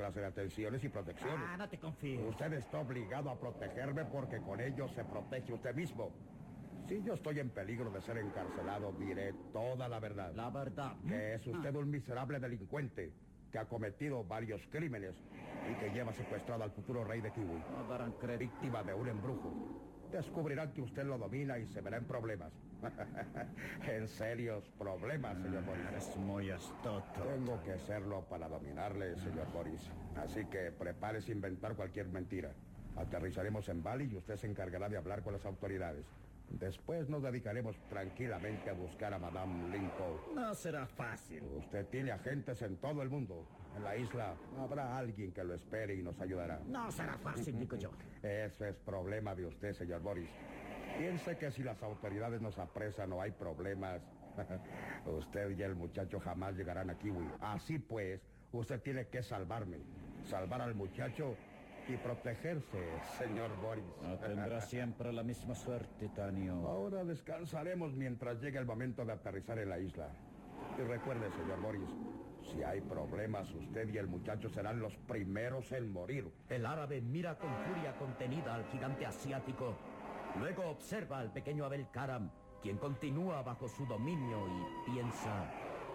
clase de atenciones y protecciones. Ah, no te confíes. Usted está obligado a protegerme porque con ello se protege usted mismo. Si yo estoy en peligro de ser encarcelado, diré toda la verdad. La verdad. Que es usted un miserable delincuente que ha cometido varios crímenes y que lleva secuestrado al futuro rey de Kiwi. No darán crédito. Víctima de un embrujo. Descubrirán que usted lo domina y se verá en problemas. En serios problemas, señor Boris. Eres muy astuto. Tengo que serlo para dominarle, señor Boris. Así que prepárese a inventar cualquier mentira. Aterrizaremos en Bali y usted se encargará de hablar con las autoridades. Después nos dedicaremos tranquilamente a buscar a Madame Lincoln. No será fácil. Usted tiene agentes en todo el mundo. En la isla habrá alguien que lo espere y nos ayudará. No será fácil, digo yo. Eso es problema de usted, señor Boris. Piense que si las autoridades nos apresan o hay problemas, usted y el muchacho jamás llegarán a Kiwi. Así pues, usted tiene que salvarme. Salvar al muchacho y protegerse, señor Boris. No tendrá siempre la misma suerte, Tanio. Ahora descansaremos mientras llegue el momento de aterrizar en la isla. Y recuerde, señor Boris, si hay problemas, usted y el muchacho serán los primeros en morir. El árabe mira con furia contenida al gigante asiático. Luego observa al pequeño Abel Karam, quien continúa bajo su dominio y piensa...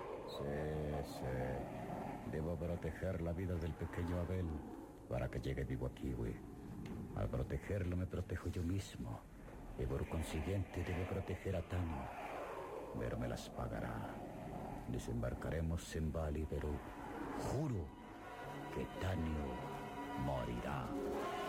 Sí. Debo proteger la vida del pequeño Abel para que llegue vivo a Kiwi. Al protegerlo me protejo yo mismo. Y por consiguiente debo proteger a Tanio. Pero me las pagará. Desembarcaremos en Bali, pero juro que Tanio morirá.